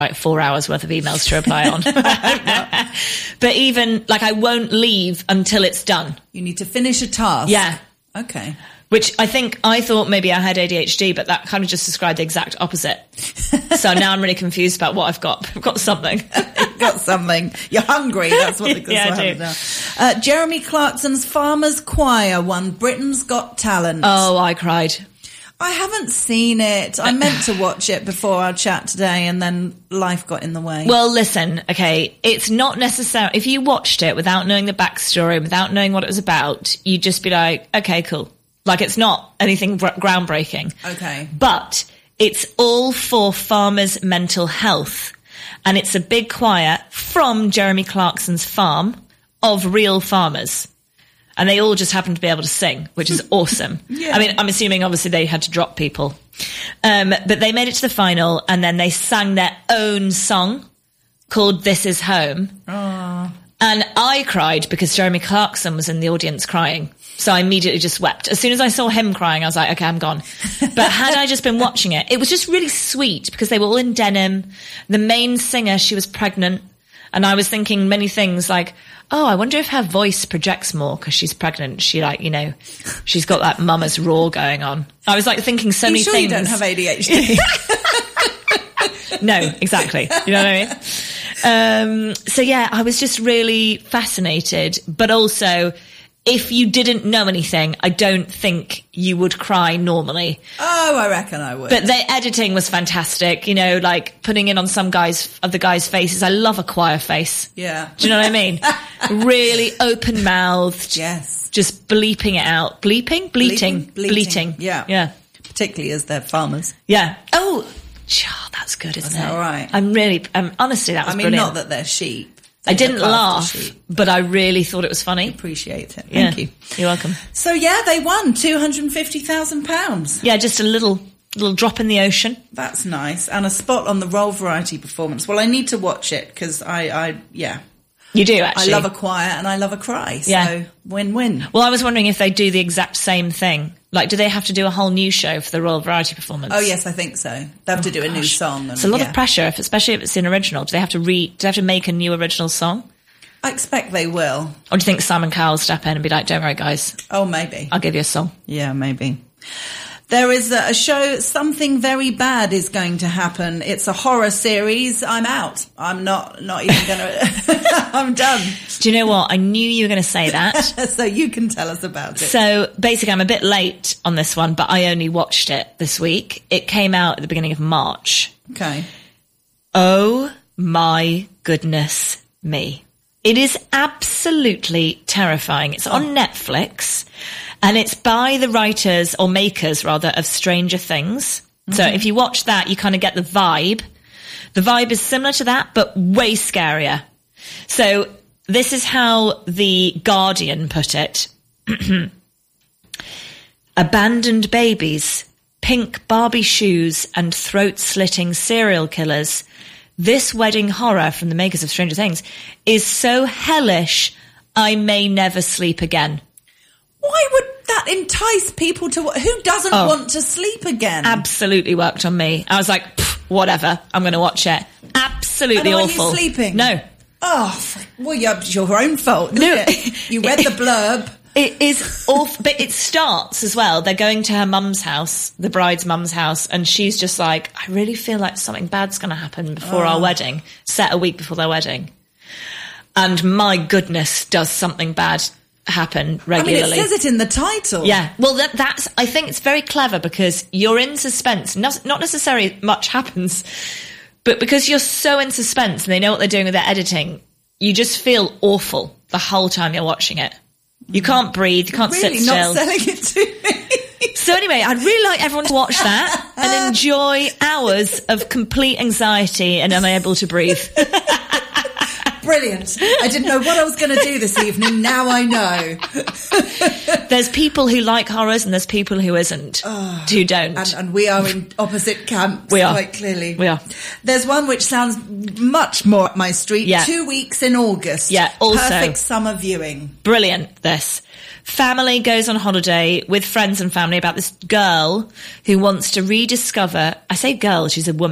like 4 hours worth of emails to reply on. But even like I won't leave until it's done. You need to finish a task. Yeah. Okay. Which I thought maybe I had ADHD, but that kind of just described the exact opposite. So now I'm really confused about what I've got. I've got something. You've got something. You're hungry. That's what the yeah, I do. Now. Jeremy Clarkson's Farmers Choir won Britain's Got Talent. Oh, I cried. I haven't seen it. I meant to watch it before our chat today, and then life got in the way. Well, listen, okay, it's not necessary. If you watched it without knowing the backstory, without knowing what it was about, you'd just be like, okay, cool. Like, it's not anything groundbreaking. Okay. But it's all for farmers' mental health. And it's a big choir from Jeremy Clarkson's farm of real farmers. And they all just happen to be able to sing, which is awesome. Yeah. I mean, I'm assuming obviously they had to drop people. But they made it to the final and then they sang their own song called This Is Home. Oh. And I cried because Jeremy Clarkson was in the audience crying. So I immediately just wept. As soon as I saw him crying, I was like, okay, I'm gone. But had I just been watching it, it was just really sweet because they were all in denim. The main singer, she was pregnant. And I was thinking many things like, oh, I wonder if her voice projects more because she's pregnant. She like, you know, she's got that mama's roar going on. I was like thinking so many things. You don't have ADHD? No, exactly. You know what I mean? So yeah, I was just really fascinated, but also if you didn't know anything, I don't think you would cry normally. Oh, I reckon I would. But the editing was fantastic, you know, like putting in on some of the guys' faces. I love a choir face. Yeah. Do you know what I mean? Really open-mouthed. Yes. Just bleeping it out. Bleating? Bleating. Yeah. Yeah. Particularly as they're farmers. Yeah. Oh, that's good, isn't it? All right. Honestly, that was brilliant. Not that they're sheep. I didn't laugh, but I really thought it was funny. Appreciate it. Thank you. You're welcome. So yeah, they won £250,000. Yeah, just a little drop in the ocean. That's nice. And a spot on the Roll Variety performance. Well, I need to watch it because You do, actually. I love a choir and I love a cry. So Yeah. win-win. Well, I was wondering if they do the exact same thing. Like, do they have to do a whole new show for the Royal Variety performance? Oh yes, I think so. They have to do a new song. It's a lot of pressure, especially if it's an original. Do they have to make a new original song? I expect they will. Or do you think Simon Cowell will step in and be like, don't worry, guys. Oh, maybe. I'll give you a song. Yeah, maybe. There is a show, Something Very Bad is going to happen. It's a horror series. I'm out. I'm not even going to... I'm done. Do you know what? I knew you were going to say that. So you can tell us about it. So basically, I'm a bit late on this one, but I only watched it this week. It came out at the beginning of March. Okay. Oh my goodness me. It is absolutely terrifying. It's on Netflix. And it's by the writers, or makers rather, of Stranger Things. Mm-hmm. So if you watch that, you kind of get the vibe. The vibe is similar to that, but way scarier. So this is how The Guardian put it. Abandoned babies, pink Barbie shoes, and throat-slitting serial killers. This wedding horror from the makers of Stranger Things is so hellish, I may never sleep again. Why would that entice people to... Who doesn't want to sleep again? Absolutely worked on me. I was like, whatever, I'm going to watch it. Absolutely awful. Are you sleeping? No. Oh, well, it's your own fault, isn't it? You read the blurb. It is awful. But it starts as well. They're going to her mum's house, the bride's mum's house, and she's just like, I really feel like something bad's going to happen before our wedding, set a week before their wedding. And my goodness, does something bad happen regularly. I mean, it says it in the title. Yeah. Well, that's, I think it's very clever because you're in suspense. Not necessarily much happens, but because you're so in suspense and they know what they're doing with their editing, you just feel awful the whole time you're watching it. You can't breathe. You can't sit still. Really not selling it to me. So anyway, I'd really like everyone to watch that and enjoy hours of complete anxiety and unable to breathe. Brilliant. I didn't know what I was going to do this evening. Now I know. There's people who like horrors and there's people who who don't. And we are in opposite camps, we are. quite clearly. We are. There's one which sounds much more up my street. Yeah. 2 weeks in August. Yeah, also. Perfect summer viewing. Brilliant, this. Family goes on holiday with friends and family about this girl who wants to rediscover... I say girl, she's a woman.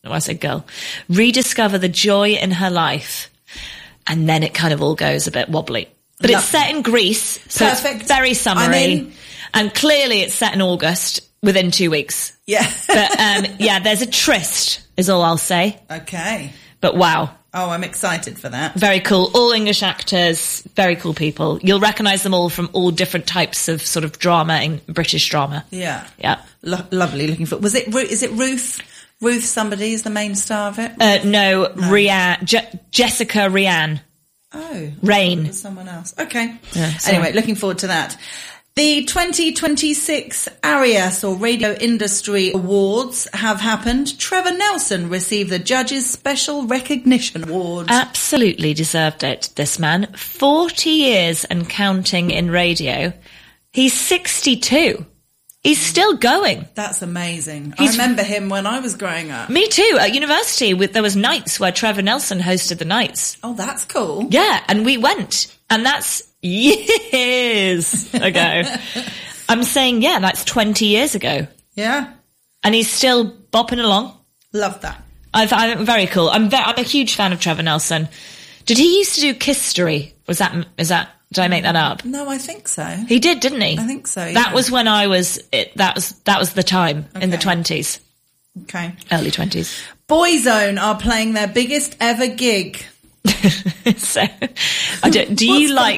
no, I said girl, rediscover the joy in her life. And then it kind of all goes a bit wobbly. But it's set in Greece, so Perfect. It's very summery. And clearly it's set in August within 2 weeks. Yeah. But yeah, there's a tryst, is all I'll say. Okay. But wow. Oh, I'm excited for that. Very cool. All English actors, very cool people. You'll recognise them all from all different types of sort of drama, in British drama. Yeah. Yeah. Lovely looking for. Is it Ruth? Ruth somebody is the main star of it? No. Rianne. Jessica Rianne. Oh. Rain. Someone else. Okay. Yeah, anyway, looking forward to that. The 2026 Arias or Radio Industry Awards have happened. Trevor Nelson received the Judges' Special Recognition Award. Absolutely deserved it, this man. 40 years and counting in radio. He's 62. He's still going. That's amazing. I remember him when I was growing up. Me too. At university, there was nights where Trevor Nelson hosted the nights. Oh, that's cool. Yeah, and we went. And that's years ago. I'm saying, yeah, that's 20 years ago. Yeah. And he's still bopping along. Love that. I'm very cool. I'm a huge fan of Trevor Nelson. Did he used to do Kistery? Did I make that up? No, I think so. He did, didn't he? I think so. Yeah. That was when I was, that was the time in the 20s. Okay. Early 20s. Boyzone are playing their biggest ever gig. So, do you like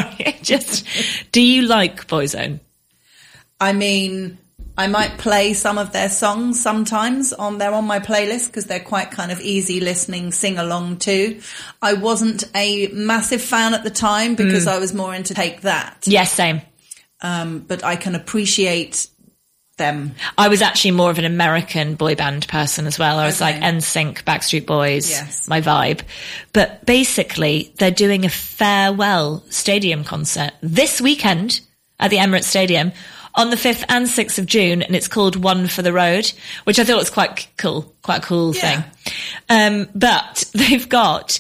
Boyzone? I mean, I might play some of their songs sometimes they're on my playlist because they're quite kind of easy listening, sing along too. I wasn't a massive fan at the time because I was more into Take That. Yes, same. But I can appreciate them. I was actually more of an American boy band person as well. I was like NSYNC, Backstreet Boys, yes. My vibe. But basically, they're doing a farewell stadium concert this weekend at the Emirates Stadium on the 5th and 6th of June, and it's called One for the Road, which I thought was quite a cool thing. But they've got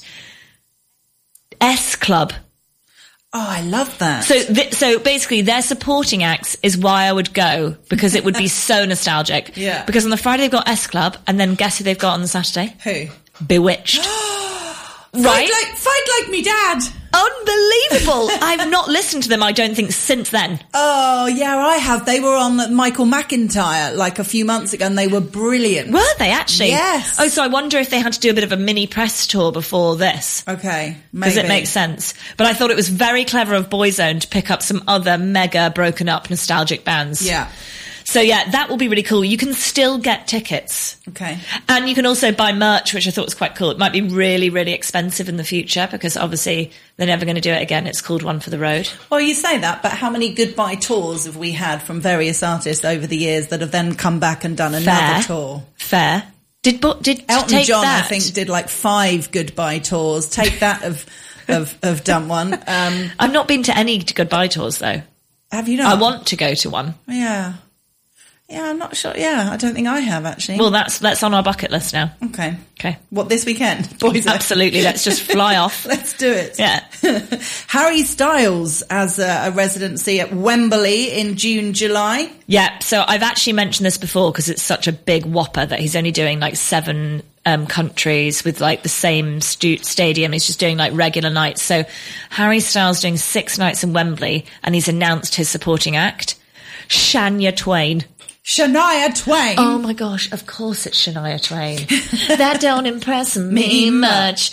S Club. Oh, I love that. So basically their supporting acts is why I would go, because it would be so nostalgic. Yeah. Because on the Friday they've got S Club, and then guess who they've got on the Saturday? Who? Bewitched. Right? Fight like me dad. Unbelievable. I've not listened to them, I don't think, since then. Oh, yeah, I have. They were on Michael McIntyre like a few months ago and they were brilliant. Were they actually? Yes. Oh, so I wonder if they had to do a bit of a mini press tour before this. Okay, maybe. Because it makes sense. But I thought it was very clever of Boyzone to pick up some other mega broken up nostalgic bands. Yeah. So yeah, that will be really cool. You can still get tickets. Okay. And you can also buy merch, which I thought was quite cool. It might be really, really expensive in the future because obviously they're never going to do it again. It's called One for the Road. Well, you say that, but how many goodbye tours have we had from various artists over the years that have then come back and done another tour? Fair. Did Elton John, That? I think, did like 5 goodbye tours. Take That have done one. I've not been to any goodbye tours though. Have you not? I want to go to one. Yeah. Yeah, I'm not sure. Yeah, I don't think I have actually. Well, that's on our bucket list now. Okay. Okay. What, this weekend? Boyzone? Absolutely. Let's just fly off. Let's do it. Yeah. Harry Styles has a residency at Wembley in June, July. Yeah. So I've actually mentioned this before because it's such a big whopper that he's only doing like 7 countries with like the same stadium. He's just doing like regular nights. So Harry Styles doing 6 nights in Wembley, and he's announced his supporting act, Shania Twain. Shania Twain. Oh my gosh, of course it's Shania Twain. That don't impress me much.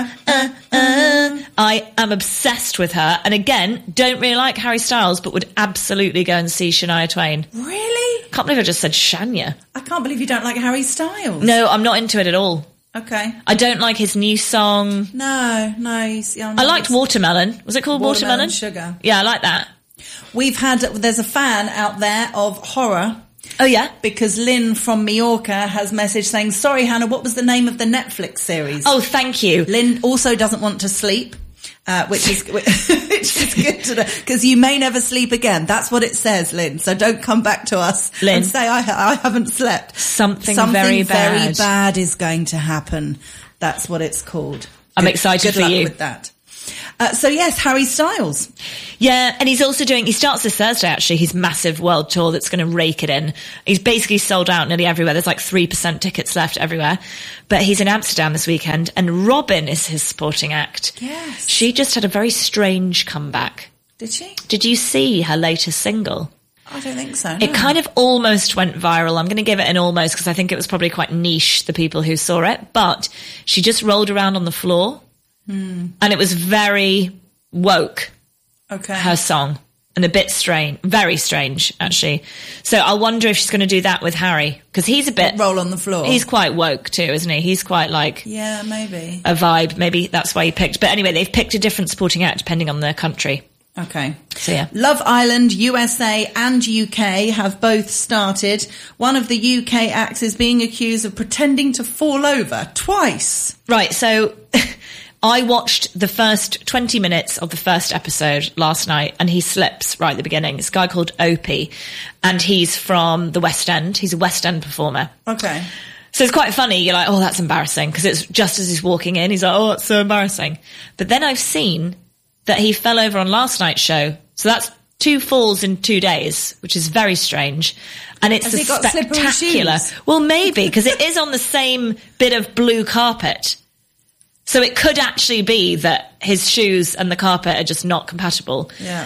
I am obsessed with her. And again, don't really like Harry Styles, but would absolutely go and see Shania Twain. Really? Can't believe I just said Shania. I can't believe you don't like Harry Styles. No, I'm not into it at all. Okay. I don't like his new song. No. I liked Watermelon. Was it called Watermelon? Sugar. Yeah, I like that. There's a fan out there of horror. Oh, yeah? Because Lynn from Mallorca has messaged saying, sorry, Hannah, what was the name of the Netflix series? Oh, thank you. Lynn also doesn't want to sleep, which is good to know, because you may never sleep again. That's what it says, Lynn. So don't come back to us, Lynn, and say, I haven't slept. Something very bad is going to happen. That's what it's called. I'm excited good for luck you. With that. So yes, Harry Styles. Yeah, and he starts this Thursday, actually, his massive world tour that's going to rake it in. He's basically sold out nearly everywhere. There's like 3% tickets left everywhere. But he's in Amsterdam this weekend, and Robin is his supporting act. Yes. She just had a very strange comeback. Did she? Did you see her latest single? I don't think so. No. It kind of almost went viral. I'm going to give it an almost because I think it was probably quite niche, the people who saw it. But she just rolled around on the floor. And it was very woke, her song, and a bit strange, very strange, actually. So I wonder if she's going to do that with Harry, because he's a bit... Roll on the floor. He's quite woke too, isn't he? He's quite like... Yeah, maybe. A vibe. Maybe that's why he picked. But anyway, they've picked a different supporting act depending on their country. Okay. So yeah. Love Island, USA and UK have both started. One of the UK acts is being accused of pretending to fall over twice. Right, so... I watched the first 20 minutes of the first episode last night, and he slips right at the beginning. It's a guy called Opie, and he's from the West End. He's a West End performer. Okay. So it's quite funny. You're like, oh, that's embarrassing, because it's just as he's walking in, he's like, oh, it's so embarrassing. But then I've seen that he fell over on last night's show. So that's 2 falls in 2 days, which is very strange. And it's Has he got slippery spectacular. shoes? Well, maybe, because it is on the same bit of blue carpet. So it could actually be that his shoes and the carpet are just not compatible. Yeah.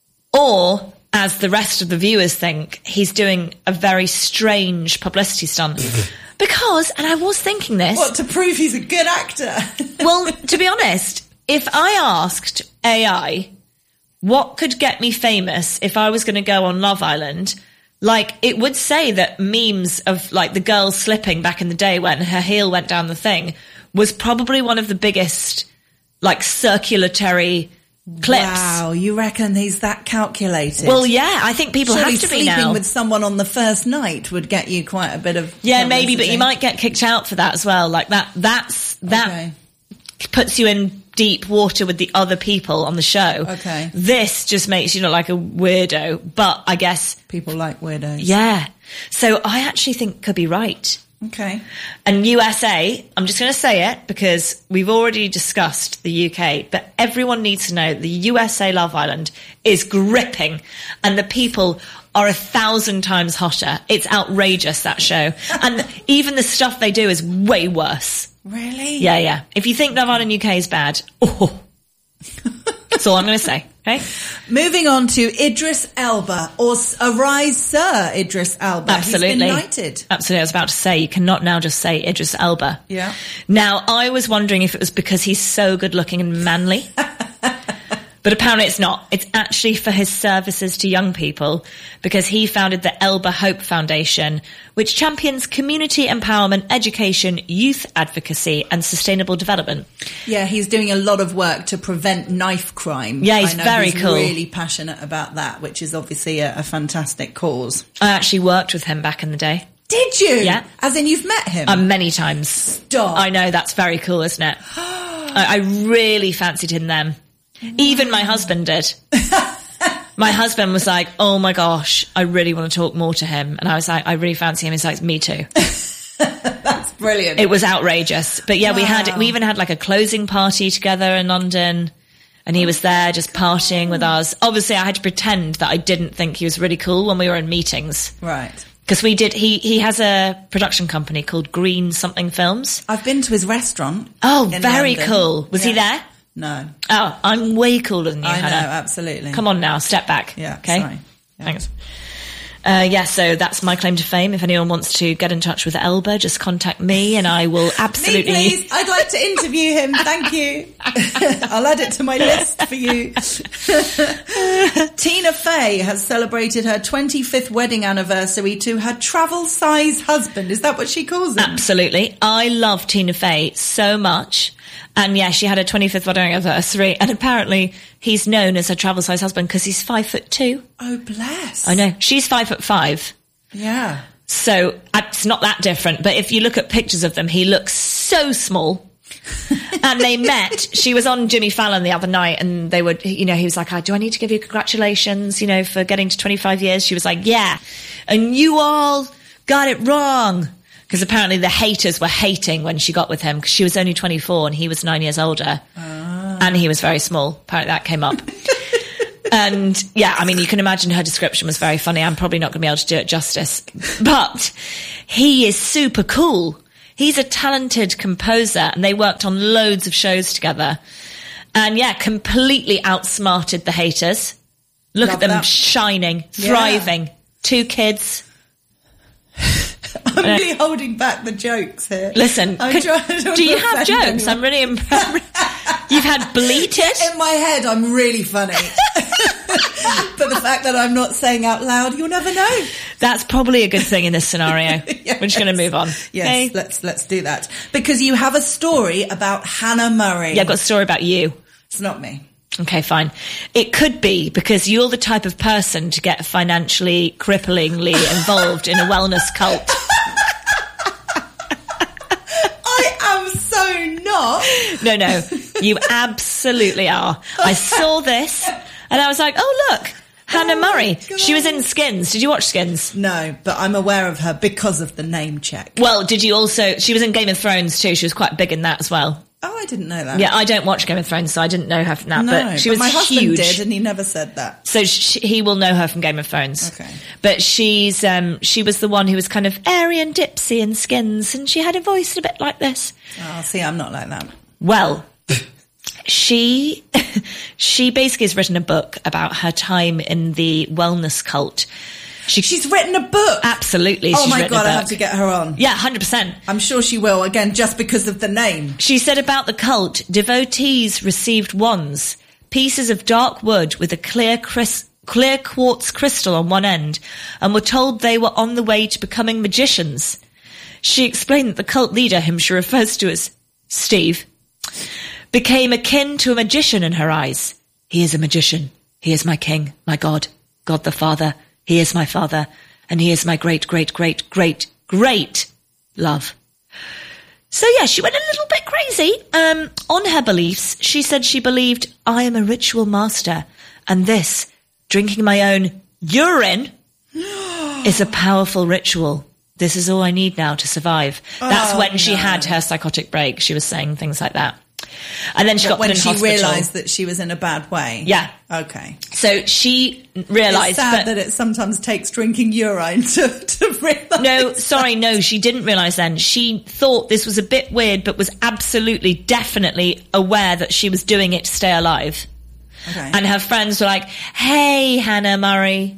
Or, as the rest of the viewers think, he's doing a very strange publicity stunt. Because, and I was thinking this... What, to prove he's a good actor? Well, to be honest, if I asked AI what could get me famous if I was going to go on Love Island... Like, it would say that memes of, like, the girl slipping back in the day when her heel went down the thing was probably one of the biggest, like, circulatory clips. Wow, you reckon he's that calculated? Well, yeah, I think people Surely have to be now. sleeping with someone on the first night would get you quite a bit of... Yeah, maybe, but you might get kicked out for that as well. Like, that Okay. puts you in deep water with the other people on the show. Okay. This just makes you look like a weirdo, but I guess... People like weirdos. Yeah. So I actually think could be right. Okay. And USA, I'm just going to say it because we've already discussed the UK, but everyone needs to know the USA Love Island is gripping and the people are 1,000 times hotter. It's outrageous, that show. And even the stuff they do is way worse. Really? Yeah. If you think Love Island UK is bad, that's all I'm going to say. Okay. Moving on to Idris Elba, or Arise Sir Idris Elba. Absolutely. He's been knighted. Absolutely. I was about to say, you cannot now just say Idris Elba. Yeah. Now, I was wondering if it was because he's so good looking and manly. But apparently it's not. It's actually for his services to young people because he founded the Elba Hope Foundation, which champions community empowerment, education, youth advocacy and sustainable development. Yeah, he's doing a lot of work to prevent knife crime. Yeah, he's I know very he's cool. Really passionate about that, which is obviously a fantastic cause. I actually worked with him back in the day. Did you? Yeah. As in you've met him? Many times. Stop. I know, that's very cool, isn't it? I really fancied him then. Even my husband did. My husband was like, oh my gosh, I really want to talk more to him. And I was like, I really fancy him. He's like, me too. That's brilliant. It was outrageous. But yeah, Wow. we even had like a closing party together in London. And he was there just partying with us. Obviously, I had to pretend that I didn't think he was really cool when we were in meetings. Right. Because he has a production company called Green Something Films. I've been to his restaurant. Oh, in very London. cool. Was he Yeah. there? No. Oh, I'm way cooler than you, I know, Hannah. absolutely. Come on now, step back. Yeah, Okay. sorry. Yeah. Thanks. So that's my claim to fame. If anyone wants to get in touch with Elba, just contact me and I will absolutely... Me, please. I'd like to interview him. Thank you. I'll add it to my list for you. Tina Fey has celebrated her 25th wedding anniversary to her travel-size husband. Is that what she calls him? Absolutely. I love Tina Fey so much. And yeah, she had her 25th wedding anniversary. And apparently he's known as her travel size husband because he's 5'2". Oh, bless. I know. She's 5'5". Yeah. So it's not that different. But if you look at pictures of them, he looks so small. And they met. She was on Jimmy Fallon the other night and they would, he was like, do I need to give you congratulations, for getting to 25 years? She was like, yeah. And you all got it wrong. Because apparently the haters were hating when she got with him because she was only 24 and he was 9 years older. And he was very small. Apparently that came up. And yeah, I mean, you can imagine her description was very funny. I'm probably not going to be able to do it justice. But he is super cool. He's a talented composer, and they worked on loads of shows together. And yeah, completely outsmarted the haters. Look at them shining, thriving. 2 kids. I'm really holding back the jokes here. Listen, do you have jokes? I'm really impressed. You've had bleated? In my head, I'm really funny. But the fact that I'm not saying out loud, you'll never know. That's probably a good thing in this scenario. Yes. We're just going to move on. Yes, okay? Let's do that. Because you have a story about Hannah Murray. Yeah, I've got a story about you. It's not me. Okay, fine. It could be because you're the type of person to get financially, cripplingly involved in a wellness cult. I am so not. No, you absolutely are. I saw this and I was like, oh, look, Hannah Murray. She was in Skins. Did you watch Skins? No, but I'm aware of her because of the name check. Well, did you also... She was in Game of Thrones too. She was quite big in that as well. Oh, I didn't know that. Yeah, I don't watch Game of Thrones, so I didn't know her from that. No, but she was my husband huge. Did, and he never said that. So he will know her from Game of Thrones. Okay. But she was the one who was kind of airy and dipsy in Skins, and she had a voice a bit like this. Oh, see, I'm not like that. Well, she basically has written a book about her time in the wellness cult. She's written a book. Absolutely. Oh my God, I have to get her on. Yeah, 100%. I'm sure she will, again, just because of the name. She said about the cult, devotees received wands, pieces of dark wood with a clear quartz crystal on one end, and were told they were on the way to becoming magicians. She explained that the cult leader, whom she refers to as Steve, became akin to a magician in her eyes. He is a magician. He is my king, my God, God the Father. He is my father, and he is my great, great, great, great, great love. So yeah, she went a little bit crazy. On her beliefs, she said she believed, I am a ritual master, and this, drinking my own urine, is a powerful ritual. This is all I need now to survive. That's when she had her psychotic break. She was saying things like that. And then she got put in hospital. When she realised that she was in a bad way? Yeah. Okay. So she realised... It's sad that it sometimes takes drinking urine to realise. No, she didn't realise then. She thought this was a bit weird, but was absolutely, definitely aware that she was doing it to stay alive. Okay. And her friends were like, hey, Hannah Murray.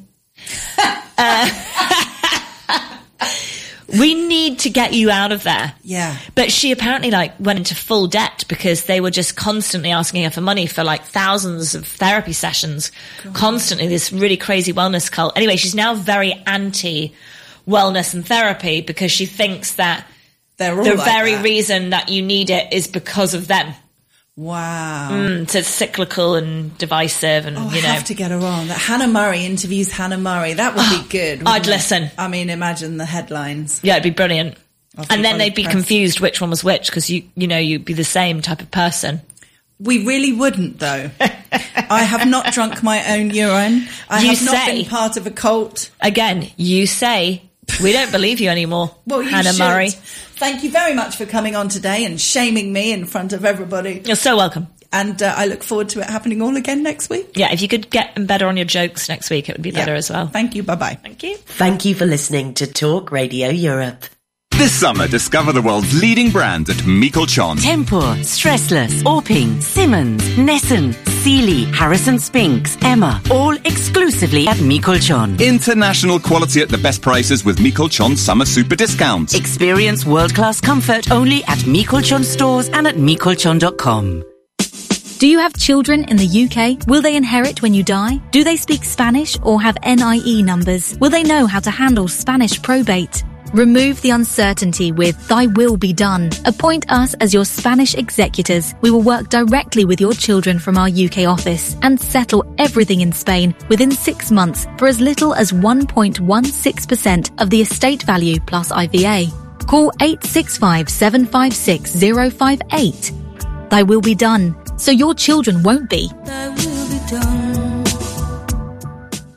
We need to get you out of there. Yeah. But she apparently went into full debt because they were just constantly asking her for money for thousands of therapy sessions. God. Constantly, this really crazy wellness cult. Anyway, she's now very anti wellness and therapy because she thinks that the very reason that you need it is because of them. Wow. So it's cyclical and divisive and, I have to get her on. That Hannah Murray interviews Hannah Murray. That would be good. I'd listen. I mean, imagine the headlines. Yeah, it'd be brilliant. And then they'd be confused which one was which because, you'd be the same type of person. We really wouldn't, though. I have not drunk my own urine. I have not been part of a cult. Again, you say... We don't believe you anymore, well, Hannah Murray. Thank you very much for coming on today and shaming me in front of everybody. You're so welcome. And I look forward to it happening all again next week. Yeah, if you could get better on your jokes next week, it would be better as well. Thank you. Bye-bye. Thank you. Thank you for listening to Talk Radio Europe. This summer, discover the world's leading brands at Michelchon. Tempur, Stressless, Orping, Simmons, Nessun, Sealy, Harrison Spinks, Emma, all exclusively at Michelchon. International quality at the best prices with Michelchon summer super discounts. Experience world-class comfort only at Michelchon stores and at Michelchon.com. Do you have children in the UK? Will they inherit when you die? Do they speak Spanish or have NIE numbers? Will they know how to handle Spanish probate? Remove the uncertainty with Thy Will Be Done. Appoint us as your Spanish executors. We will work directly with your children from our UK office and settle everything in Spain within 6 months for as little as 1.16% of the estate value plus IVA. Call 865 756 058. Thy Will Be Done, so your children won't be. Thy will be done.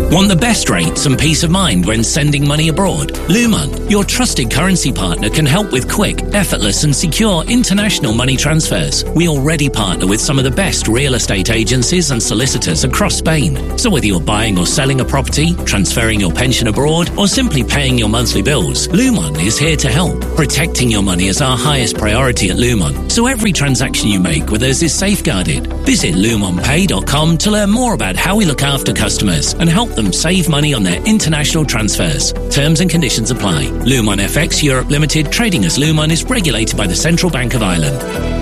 Want the best rates and peace of mind when sending money abroad? Luman, your trusted currency partner, can help with quick, effortless and secure international money transfers. We already partner with some of the best real estate agencies and solicitors across Spain. So whether you're buying or selling a property, transferring your pension abroad, or simply paying your monthly bills, Luman is here to help. Protecting your money is our highest priority at Luman, so every transaction you make with us is safeguarded. Visit lumonpay.com to learn more about how we look after customers and help them save money on their international transfers. Terms and conditions apply. Luman FX Europe Limited, trading as Luman, is regulated by the Central Bank of Ireland.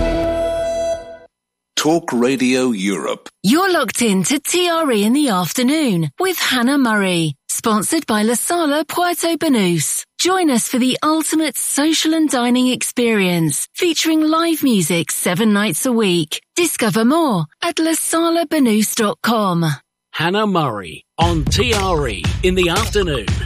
Talk Radio Europe. You're locked in to TRE in the afternoon with Hannah Murray, sponsored by La Sala Puerto Banús. Join us for the ultimate social and dining experience, featuring live music 7 nights a week. Discover more at lasalabanús.com. Hannah Murray on TRE in the afternoon.